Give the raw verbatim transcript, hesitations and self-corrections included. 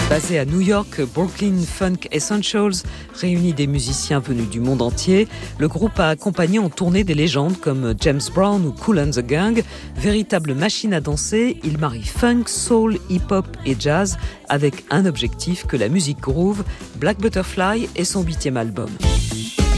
Basé à New York, Brooklyn Funk Essentials réunit des musiciens venus du monde entier. Le groupe a accompagné en tournée des légendes comme James Brown ou Kool and the Gang. Véritable machine à danser, il marie funk, soul, hip-hop et jazz avec un objectif, que la musique groove. Black Butterfly est son huitième album.